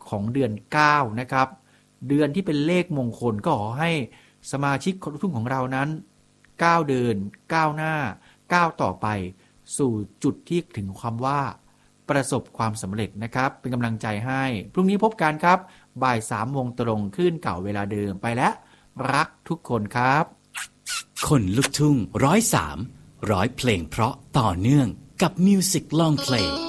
ของเดือน9นะครับเดือนที่เป็นเลขมงคลก็ขอให้สมาชิกคนลูกทุ่งของเรานั้นก้าวเดินก้าวหน้าก้าวต่อไปสู่จุดที่ถึงความว่าประสบความสำเร็จนะครับเป็นกำลังใจให้พรุ่งนี้พบกันครับบ่าย 3 โมงตรงคลื่นเก่าเวลาเดิมไปแล้วรักทุกคนครับคนลูกทุ่ง103 100เพลงเพราะต่อเนื่องกับ Music Long Play